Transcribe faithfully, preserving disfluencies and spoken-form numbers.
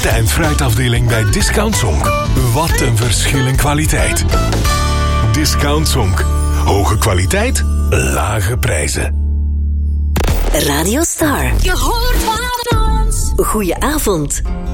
groente- en fruitafdeling bij Discount Zonk. Wat een verschil in kwaliteit. Discount Zonk. Hoge kwaliteit, lage prijzen. Radio Star. Je hoort van ons. Goedenavond.